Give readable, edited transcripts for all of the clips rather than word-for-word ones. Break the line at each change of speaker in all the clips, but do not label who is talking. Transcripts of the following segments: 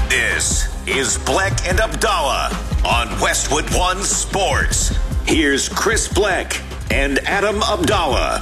This is Bleck and Abdallah on Westwood One Sports. Here's Chris Bleck and Adam Abdallah.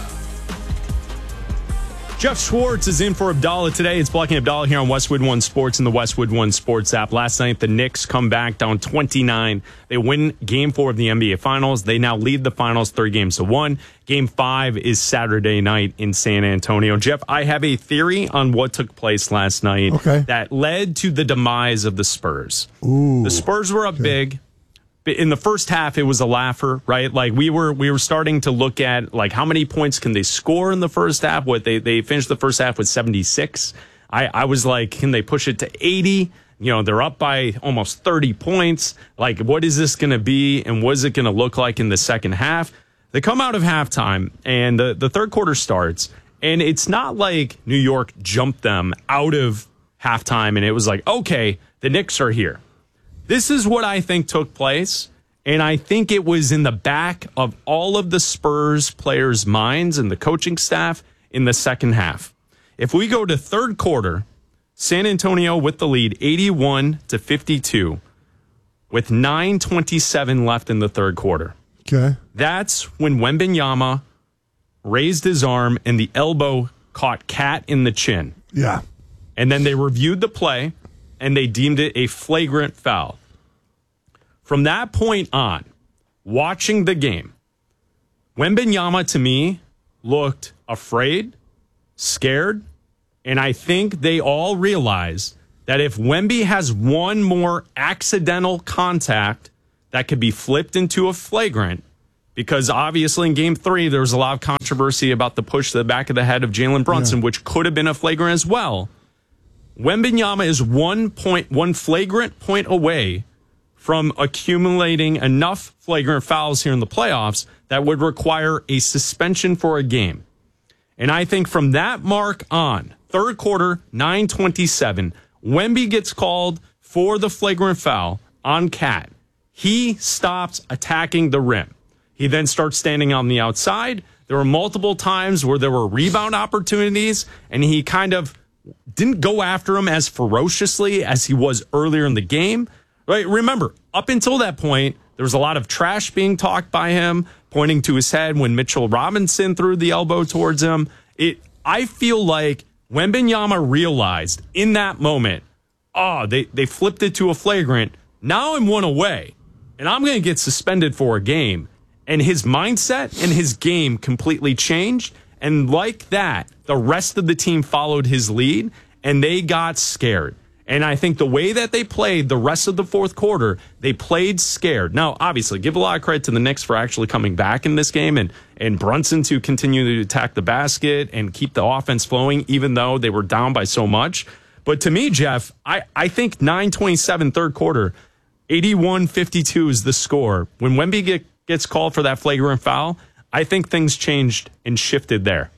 Jeff Schwartz is in for Abdallah today. It's Bleck and Abdallah here on Westwood One Sports and the Westwood One Sports app. Last night, the Knicks come back down 29. They win Game 4 of the NBA Finals. They now lead the Finals 3-1. Game 5 is Saturday night in San Antonio. Jeff, I have a theory on what took place last night that led to the demise of the Spurs. The Spurs were up big. In the first half, it was a laugher, right? Like we were starting to look at like how many points can they score in the first half? What they finished the first half with 76. I was like, can they push it to 80? You know, they're up by almost 30 points. Like, what is this going to be? And what is it going to look like in the second half? They come out of halftime and the third quarter starts. And it's not like New York jumped them out of halftime and it was like, okay, the Knicks are here. This is what I think took place, and I think it was in the back of all of the Spurs players' minds and the coaching staff in the second half. If we go to third quarter, San Antonio with the lead, 81-52, with 9:27 left in the third quarter.
Okay.
That's when Wembanyama raised his arm and the elbow caught Cat in the chin.
Yeah.
And then they reviewed the play, and they deemed it a flagrant foul. From that point on, watching the game, Wembanyama, to me, looked afraid, scared, and I think they all realized that if Wemby has one more accidental contact that could be flipped into a flagrant, because obviously in Game 3, there was a lot of controversy about the push to the back of the head of Jalen Brunson, which could have been a flagrant as well. Wembanyama is one flagrant point away from accumulating enough flagrant fouls here in the playoffs that would require a suspension for a game. And I think from that mark on, third quarter, 9:27, Wemby gets called for the flagrant foul on Cat. He stops attacking the rim. He then starts standing on the outside. There were multiple times where there were rebound opportunities, and he kind of didn't go after him as ferociously as he was earlier in the game. Right? Remember, up until that point, there was a lot of trash being talked by him, pointing to his head when Mitchell Robinson threw the elbow towards him. I feel like Wembanyama realized in that moment, they flipped it to a flagrant. Now I'm one away, and I'm going to get suspended for a game. And his mindset and his game completely changed. And like that, the rest of the team followed his lead, and they got scared. And I think the way that they played the rest of the fourth quarter, they played scared. Now, obviously, give a lot of credit to the Knicks for actually coming back in this game and Brunson to continue to attack the basket and keep the offense flowing, even though they were down by so much. But to me, Jeff, I think 9:27 third quarter, 81-52 is the score. When Wemby gets called for that flagrant foul, I think things changed and shifted there.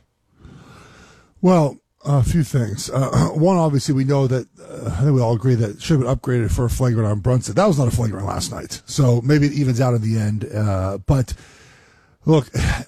Well, a few things. One, obviously, we know that I think we all agree that it should have been upgraded for a flagrant on Brunson. That was not a flagrant last night. So maybe it evens out in the end. But look,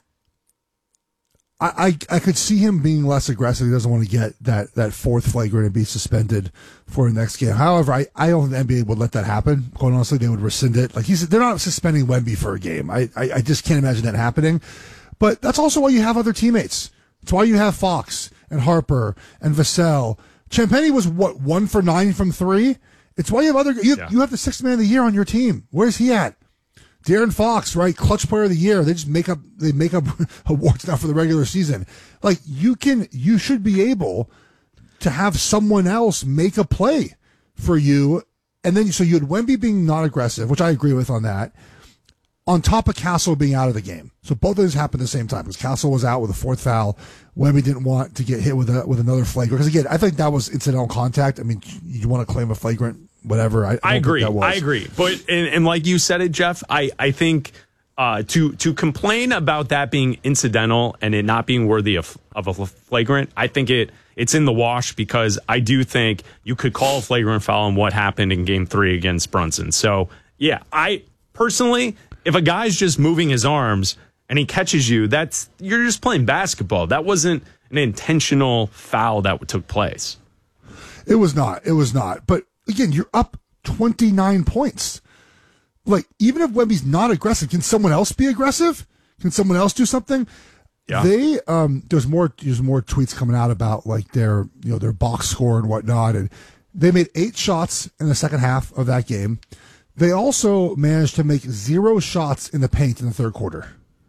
I could see him being less aggressive. He doesn't want to get that fourth flagrant and be suspended for the next game. However, I don't think the NBA would let that happen. Quite honestly, they would rescind it. Like they're not suspending Wemby for a game. I just can't imagine that happening. But that's also why you have other teammates. It's why you have Fox and Harper and Vassell. Champagny was 1 for 9 from 3. It's why you have you have the sixth man of the year on your team. Where's he at? De'Aaron Fox, right? Clutch player of the year. They just make up awards now for the regular season. Like you should be able to have someone else make a play for you. And then so you had Wemby being not aggressive, which I agree with on that, on top of Castle being out of the game. So both of those happened at the same time because Castle was out with a fourth foul. Wemby didn't want to get hit with another flagrant. Because again, I think that was incidental contact. I mean, you want to claim a flagrant, whatever. I agree.
I agree. But and like you said it, Jeff, I think to complain about that being incidental and it not being worthy of a flagrant, I think it's in the wash because I do think you could call a flagrant foul on what happened in Game 3 against Brunson. So, yeah, I personally, if a guy's just moving his arms and he catches you, you're just playing basketball. That wasn't an intentional foul that took place.
It was not. But again, you're up 29 points. Like, even if Wemby's not aggressive, can someone else be aggressive? Can someone else do something? Yeah. There's more tweets coming out about like their box score and whatnot, and they made 8 shots in the second half of that game. They also managed to make 0 shots in the paint in the third quarter.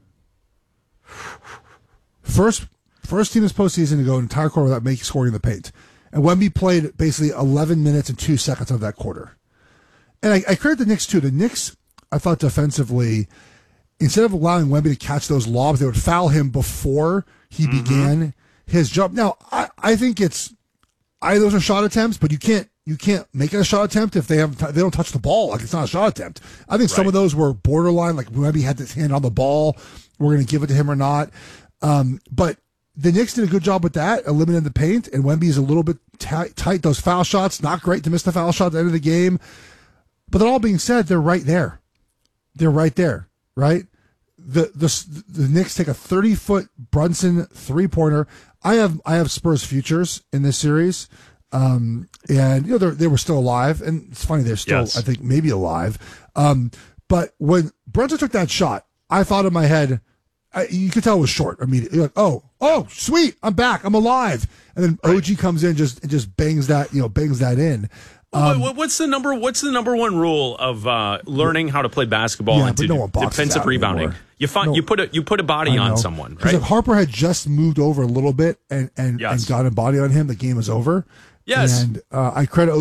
First team this postseason to go an entire quarter without scoring in the paint. And Wemby played basically 11 minutes and 2 seconds of that quarter. And I credit the Knicks too. The Knicks, I thought defensively, instead of allowing Wemby to catch those lobs, they would foul him before he began his jump. Now, I think those are shot attempts, but you can't make it a shot attempt if they don't touch the ball. Like, it's not a shot attempt. I think some of those were borderline, like Wemby had his hand on the ball. We're going to give it to him or not. But the Knicks did a good job with that, eliminating the paint, and Wemby's a little bit tight. Those foul shots, not great to miss the foul shot at the end of the game. But that all being said, they're right there. They're right there, right? The Knicks take a 30-foot Brunson three-pointer. I have Spurs futures in this series, and they were still alive, and it's funny they're still I think maybe alive. But when Brunson took that shot, I thought in my head, you could tell it was short immediately. You're like, oh, sweet, I'm back, I'm alive, and then OG comes in just bangs that in.
What's the number one rule of learning how to play basketball and defensive rebounding? Anymore. You put a body on someone, right?
If Harper had just moved over a little bit and got a body on him, the game is over. Yes. And I credit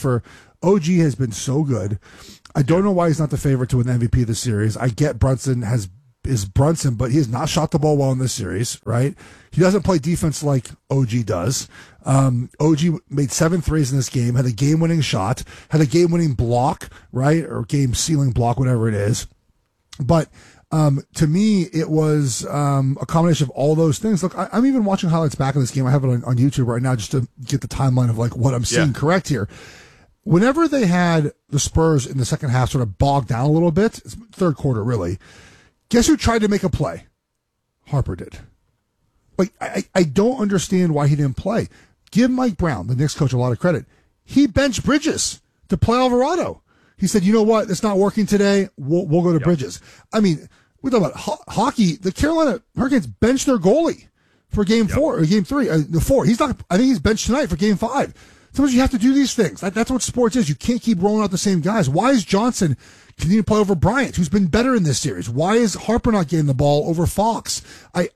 OG has been so good. I don't know why he's not the favorite to win the MVP of the series. I get Brunson is Brunson, but he has not shot the ball well in this series, right? He doesn't play defense like OG does. OG made 7 threes in this game, had a game-winning shot, had a game-winning block, right? Or game-sealing block, whatever it is. But to me, it was a combination of all those things. Look, I'm even watching highlights back in this game. I have it on YouTube right now just to get the timeline of like what I'm seeing correct here. Whenever they had the Spurs in the second half sort of bogged down a little bit, third quarter really, guess who tried to make a play? Harper did. Like, I don't understand why he didn't play. Give Mike Brown, the Knicks coach, a lot of credit. He benched Bridges to play Alvarado. He said, you know what? It's not working today. We'll go to Bridges. I mean, we talk about hockey. The Carolina Hurricanes benched their goalie for game 4 or game 3. The 4. He's not. I think he's benched tonight for game 5. Sometimes you have to do these things. That's what sports is. You can't keep rolling out the same guys. Why is Johnson continue to play over Bryant, who's been better in this series? Why is Harper not getting the ball over Fox?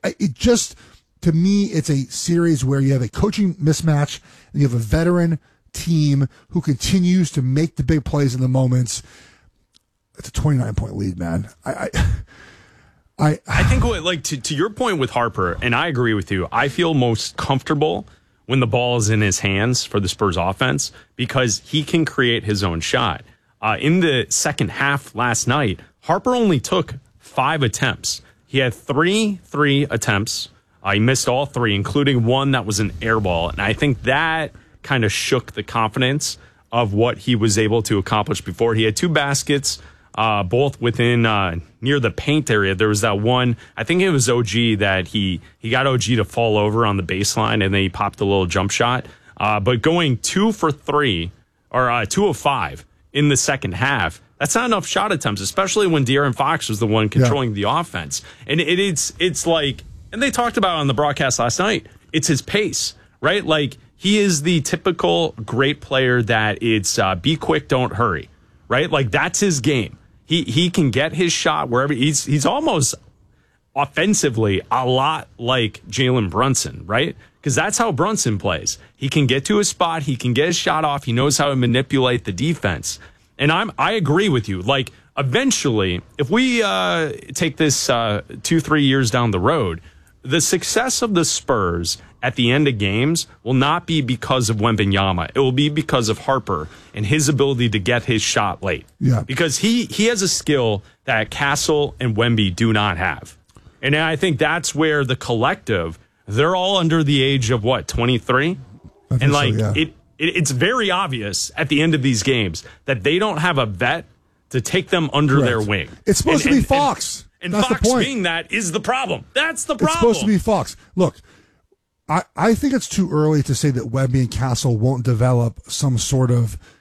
To me, it's a series where you have a coaching mismatch and you have a veteran team who continues to make the big plays in the moments. It's a 29-point lead, man. I
think to your point with Harper, and I agree with you, I feel most comfortable when the ball is in his hands for the Spurs offense because he can create his own shot. In the second half last night, Harper only took 5 attempts. He had 3 attempts. He missed all 3, including one that was an air ball. And I think that kind of shook the confidence of what he was able to accomplish before. He had 2 baskets, both within near the paint area. There was that one, I think it was OG that he got OG to fall over on the baseline, and then he popped a little jump shot. But going 2 for 3, or 2 of 5 in the second half, that's not enough shot attempts, especially when De'Aaron Fox was the one controlling the offense. And it's like, and they talked about it on the broadcast last night, it's his pace, right? Like, he is the typical great player that it's be quick, don't hurry, right? Like, that's his game. He can get his shot wherever. He's almost offensively a lot like Jalen Brunson, right? Because that's how Brunson plays. He can get to his spot. He can get his shot off. He knows how to manipulate the defense. And I agree with you. Like, eventually, if we take this 2-3 years down the road, the success of the Spurs at the end of games will not be because of Wembanyama. It will be because of Harper and his ability to get his shot late. Yeah. Because he has a skill that Castle and Wemby do not have. And I think that's where the collective, they're all under the age of, 23? And, like, so, yeah. It's very obvious at the end of these games that they don't have a vet to take them under their wing.
It's supposed to be Fox.
And
that's
Fox
the point.
being that is the problem. That's the problem.
It's supposed to be Fox. Look, I think it's too early to say that Wemby and Castle won't develop some sort of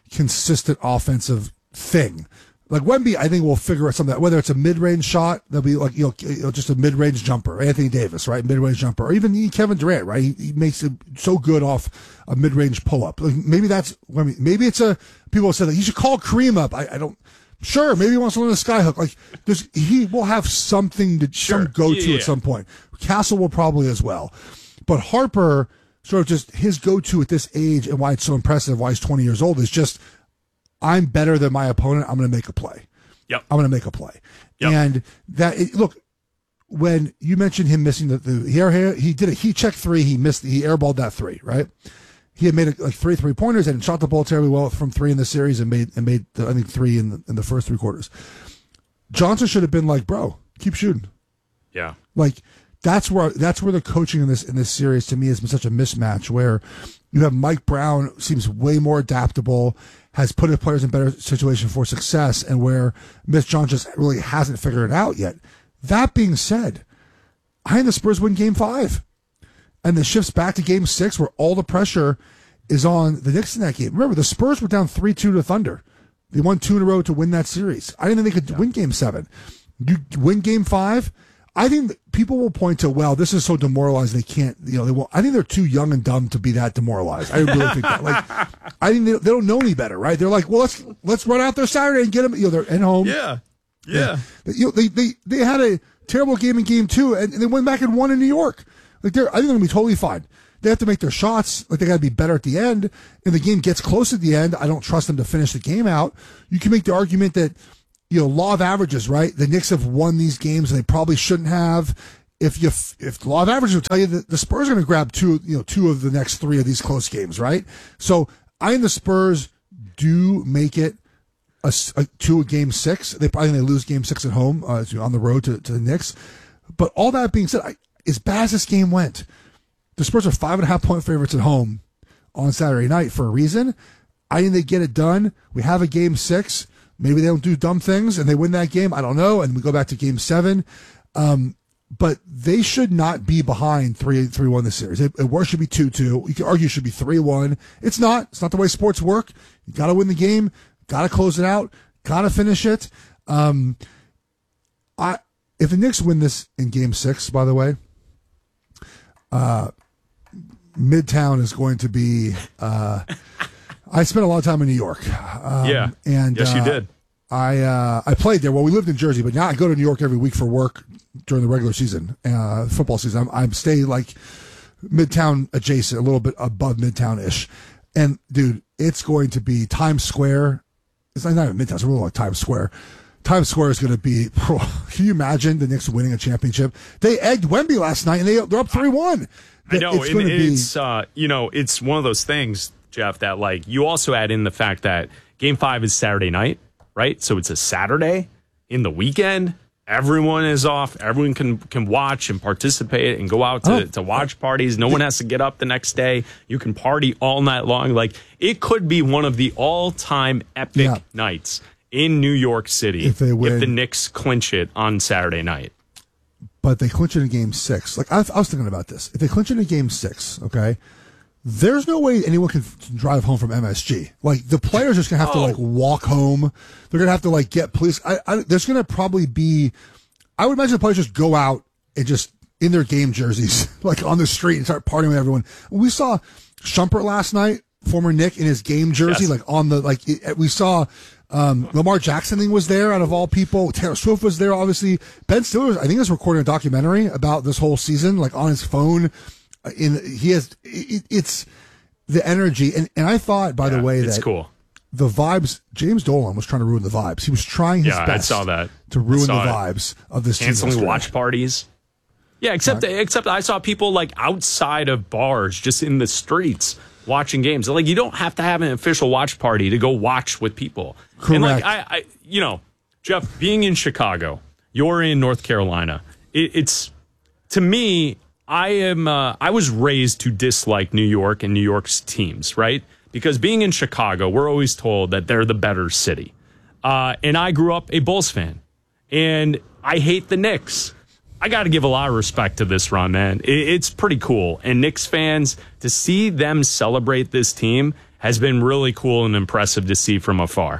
consistent offensive thing. Like Wemby, I think we'll figure out something out, whether it's a mid-range shot, that'll be like, just a mid-range jumper. Anthony Davis, right? Mid-range jumper. Or even Kevin Durant, right? He makes it so good off a mid-range pull-up. Like maybe that's Wemby. Maybe it's people say that you should call Kareem up. I don't, sure. Maybe he wants to learn the skyhook. Like he will have something some go-to at some point. Castle will probably as well. But Harper, sort of just his go-to at this age and why it's so impressive, why he's 20 years old is just, I'm better than my opponent. I'm going to make a play.
Yep.
I'm going to make a play.
Yep.
And look, when you mentioned him missing he did a heat check 3. He airballed that 3, right? He had made like 3 3-pointers and shot the ball terribly well from 3 in the series and made I think 3 in the first 3 quarters. Johnson should have been like, bro, keep shooting.
Yeah.
Like that's where the coaching in this series to me has been such a mismatch where you have Mike Brown seems way more adaptable, has put his players in better situation for success, and where Mitch Johnson just really hasn't figured it out yet. That being said, I think the Spurs win Game 5. And the shifts back to Game 6 where all the pressure is on the Knicks in that game. Remember, the Spurs were down 3-2 to Thunder. They won 2 in a row to win that series. I didn't think they could win Game 7. You win Game 5, I think that people will point to, well, this is so demoralized they can't, they won't. I think they're too young and dumb to be that demoralized. I really think that. Like, I think they don't know any better, right? They're like, well, let's run out there Saturday and get them. They're at home.
Yeah.
They had a terrible game in Game 2, and they went back and won in New York. Like, I think they're going to be totally fine. They have to make their shots. Like, they got to be better at the end. And the game gets close at the end. I don't trust them to finish the game out. You can make the argument that, law of averages, right? The Knicks have won these games and they probably shouldn't have. If the law of averages will tell you that the Spurs are going to grab 2 of the next 3 of these close games, right? So I think the Spurs do make it to a Game 6. They lose Game 6 at home on the road to the Knicks. But all that being said, as bad as this game went, the Spurs are 5.5-point favorites at home on Saturday night for a reason. I think they get it done. We have a Game 6. Maybe they don't do dumb things and they win that game. I don't know. And we go back to Game 7. But they should not be behind 3-1 this series. It should be 2-2. You could argue it should be 3-1. It's not. It's not the way sports work. You got to win the game. Got to close it out. Got to finish it. If the Knicks win this in Game 6, by the way, Midtown is going to be. I spent a lot of time in New York.
And yes, you did.
I played there. Well, we lived in Jersey, but now I go to New York every week for work during the regular season, football season. I'm staying like Midtown adjacent, a little bit above Midtown-ish. And dude, it's going to be Times Square. It's not even Midtown. It's really like Times Square. Times Square is going to be. Can you imagine the Knicks winning a championship? They egged Wemby last night, and they're up 3-1.
I know, it's one of those things, Jeff, that like you also add in the fact that Game 5 is Saturday night, right? So it's a Saturday in the weekend. Everyone is off. Everyone can watch and participate and go out to watch parties. No one has to get up the next day. You can party all night long. Like, it could be one of the all-time epic nights in New York City if the Knicks clinch it on Saturday night.
But they clinch it in Game 6. Like, I was thinking about this. If they clinch it in Game 6, okay, there's no way anyone can drive home from MSG. Like, the players are just going to have to, like, walk home. They're going to have to, like, get police. There's going to probably be, I would imagine the players just go out and just, in their game jerseys, like, on the street and start partying with everyone. We saw Shumpert last night, former Knick, in his game jersey, like, on the, like, we saw Lamar Jackson thing was there out of all people. Taylor Swift was there, obviously. Ben Stiller, I think, is recording a documentary about this whole season, like, on his phone. It's the energy, and I thought, by the way, that
cool.
The vibes. James Dolan was trying to ruin the vibes. He was trying his best.
I saw that.
To ruin the vibes of this team.
Canceling watch parties. Yeah, except I saw people like outside of bars, just in the streets watching games. Like, you don't have to have an official watch party to go watch with people.
Correct.
And like Jeff, being in Chicago, you're in North Carolina. It's to me. I was raised to dislike New York and New York's teams, right? Because being in Chicago, we're always told that they're the better city. And I grew up a Bulls fan. And I hate the Knicks. I got to give a lot of respect to this run, man. It's pretty cool. And Knicks fans, to see them celebrate this team has been really cool and impressive to see from afar.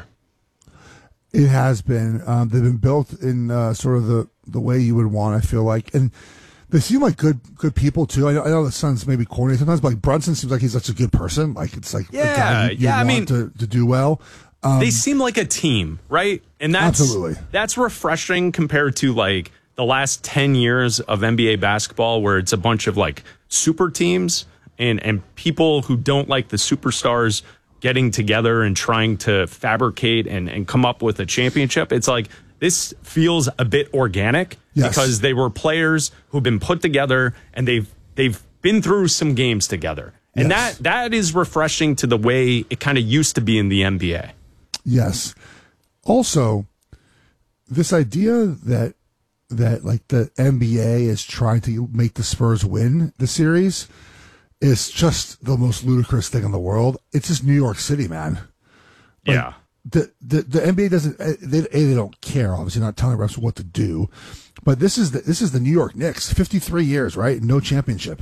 It has been. They've been built in sort of the way you would want, I feel like. And they seem like good people, too. I know the Suns maybe corny sometimes, but like Brunson seems like he's such a good person. Like, it's like a guy you want to do well.
They seem like a team, right? And that's refreshing compared to like the last 10 years of NBA basketball, where it's a bunch of like super teams and people who don't like the superstars getting together and trying to fabricate and come up with a championship. It's like this feels a bit organic because they were players who've been put together and they've been through some games together. And that is refreshing to the way it kind of used to be in the NBA.
Yes. Also, this idea that like the NBA is trying to make the Spurs win the series is just the most ludicrous thing in the world. It's just New York City, man. Like, the NBA doesn't. They don't care. Obviously, not telling refs what to do. But this is the New York Knicks. 53 years, right? No championship.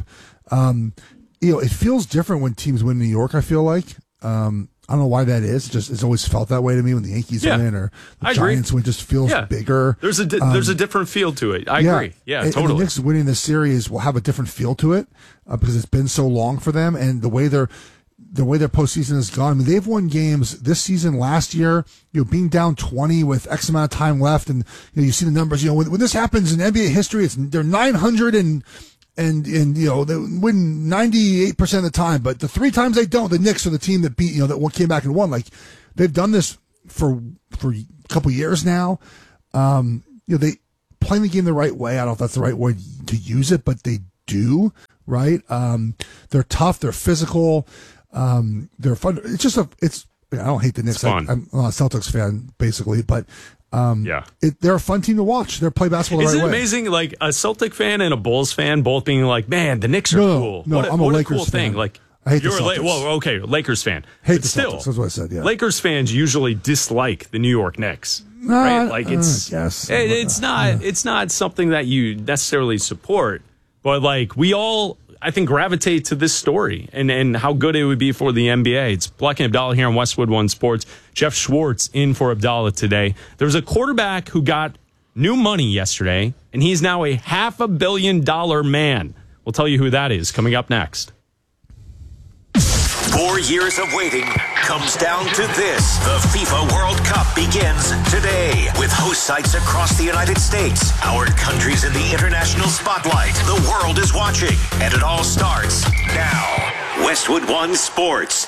It feels different when teams win in New York. I feel like. I don't know why that is. It's always felt that way to me when the Yankees win or the Giants win. It just feels bigger.
There's a different feel to it. I agree. Yeah, totally.
And the Knicks winning this series will have a different feel to it because it's been so long for them, and the way their postseason has gone. I mean, they've won games this season, last year. Being down 20 with X amount of time left, and you see the numbers. When this happens in NBA history, they're 900 and they win 98% of the time, but the 3 times they don't, the Knicks are the team that beat, that came back and won. Like, they've done this for a couple years now. They playing the game the right way. I don't know if that's the right word to use it, but they do, right? They're tough. They're physical. They're fun. It's just I don't hate the Knicks. I'm a Celtics fan, basically, but they're a fun team to watch. They're play basketball the right way.
Isn't it amazing? Like a Celtic fan and a Bulls fan both being like, "Man, the Knicks are cool."
No, I'm a Lakers
cool
fan.
thing. Like,
I hate the Celtics.
Lakers fan.
Hate the Celtics. That's what I said. Yeah,
Lakers fans usually dislike the New York Knicks. Right? Like it's not something that you necessarily support, but like we all, I think, gravitate to this story and how good it would be for the NBA. It's Black and Abdallah here on Westwood One Sports. Jeff Schwartz in for Abdallah today. There was a quarterback who got new money yesterday, and he's now a $500 million man. We'll tell you who that is coming up next.
4 years of waiting comes down to this. The FIFA World Cup begins today with host sites across the United States. Our country's in the international spotlight. The world is watching, and it all starts now. Westwood One Sports.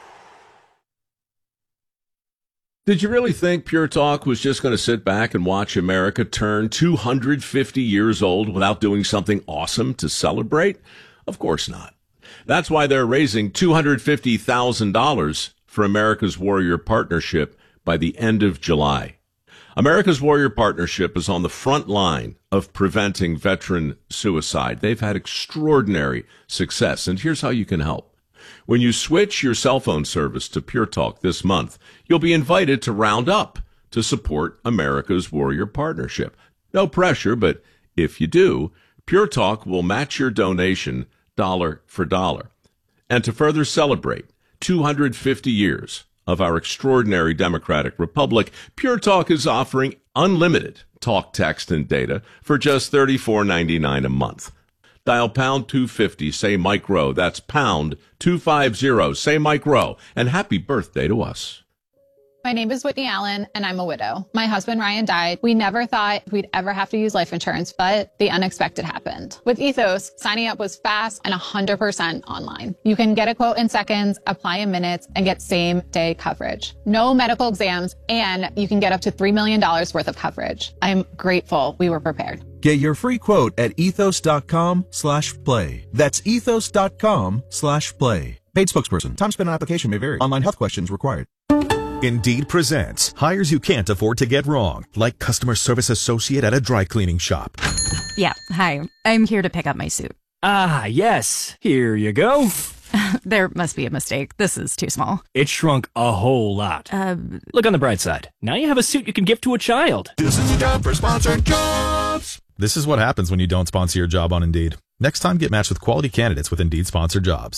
Did you really think Pure Talk was just going to sit back and watch America turn 250 years old without doing something awesome to celebrate? Of course not. That's why they're raising $250,000 for America's Warrior Partnership by the end of July. America's Warrior Partnership is on the front line of preventing veteran suicide. They've had extraordinary success, and here's how you can help. When you switch your cell phone service to Pure Talk this month, you'll be invited to round up to support America's Warrior Partnership. No pressure, but if you do, Pure Talk will match your donation dollar for dollar. And to further celebrate 250 years of our extraordinary democratic republic, Pure Talk is offering unlimited talk, text, and data for just $34.99 a month. Dial pound 250, say Mike Rowe. That's pound 250, say Mike Rowe. And happy birthday to us.
My name is Whitney Allen, and I'm a widow. My husband, Ryan, died. We never thought we'd ever have to use life insurance, but the unexpected happened. With Ethos, signing up was fast and 100% online. You can get a quote in seconds, apply in minutes, and get same-day coverage. No medical exams, and you can get up to $3 million worth of coverage. I'm grateful we were prepared.
Get your free quote at ethos.com/play. That's ethos.com/play. Paid spokesperson. Time spent on application may vary. Online health questions required.
Indeed presents hires you can't afford to get wrong, like customer service associate at a dry cleaning shop.
Yeah, hi. I'm here to pick up my suit.
Ah, yes. Here you go.
There must be a mistake. This is too small.
It shrunk a whole lot. Look on the bright side. Now you have a suit you can give to a child.
This is a job for sponsored jobs. This is what happens when you don't sponsor your job on Indeed. Next time, get matched with quality candidates with Indeed sponsored jobs.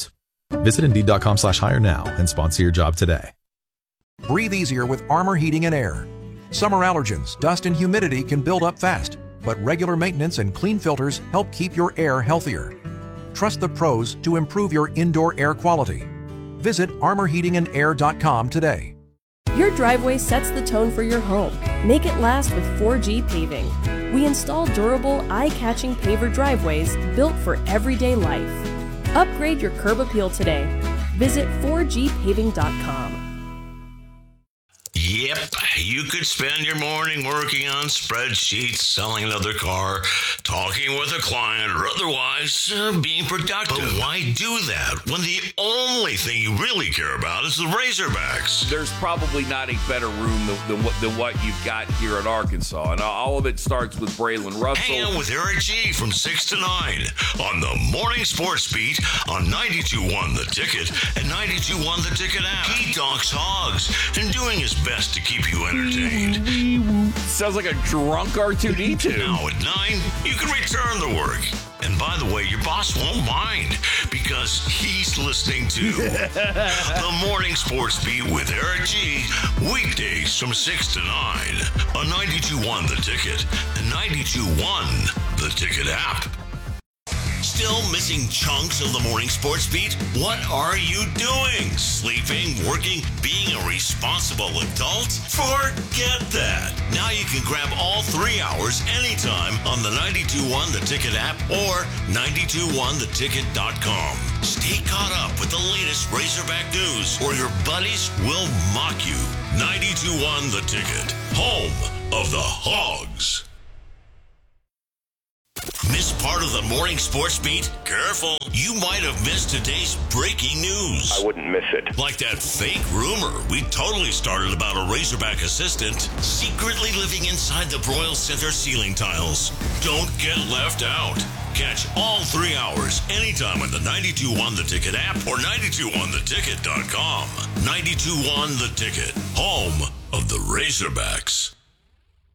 Visit Indeed.com/hire now and sponsor your job today.
Breathe easier with Armor Heating and Air. Summer allergens, dust, and humidity can build up fast, but regular maintenance and clean filters help keep your air healthier. Trust the pros to improve your indoor air quality. Visit armorheatingandair.com today.
Your driveway sets the tone for your home. Make it last with 4G Paving. We install durable, eye-catching paver driveways built for everyday life. Upgrade your curb appeal today. Visit 4gpaving.com.
Yep, you could spend your morning working on spreadsheets, selling another car, talking with a client, or otherwise being productive. But why do that when the only thing you really care about is the Razorbacks?
There's probably not a better room than what you've got here at Arkansas, and all of it starts with Braylon Russell.
Hang out with Eric G from 6 to 9 on the Morning Sports Beat on 92.1 The Ticket and 92.1 The Ticket app. He talks hogs and doing his best to keep you entertained.
Sounds like a drunk R2-D2.
Now at 9, you can return to work. And by the way, your boss won't mind because he's listening to the Morning Sports Beat with Eric G. Weekdays from 6 to 9 on 92.1 The Ticket and 92.1 The Ticket app. Still missing chunks of the Morning Sports Beat? What are you doing? Sleeping, working, being a responsible adult? Forget that. Now you can grab all 3 hours anytime on the 92.1 The Ticket app or 92.1theticket.com. Stay caught up with the latest Razorback news or your buddies will mock you. 92.1 The Ticket, home of the Hogs. Missed part of the Morning Sports Beat? Careful, you might have missed today's breaking news.
I wouldn't miss it.
Like that fake rumor we totally started about a Razorback assistant secretly living inside the Broyles Center ceiling tiles. Don't get left out. Catch all 3 hours anytime on the 92.1 The Ticket app or 92.1theticket.com. 92.1 The Ticket, home of the Razorbacks.